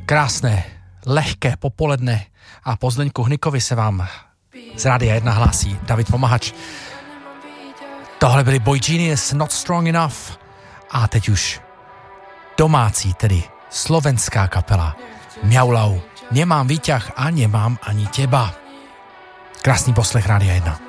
Krásné, lehké popoledne a po Zdeňku Hnikovi se vám z Rádia 1 hlásí David Pomahač. Tohle byli Boy Genius, Not Strong Enough a teď už domácí, tedy slovenská kapela Mjaulau. Nemám výťah a nemám ani teba. Krásný poslech Rádia 1.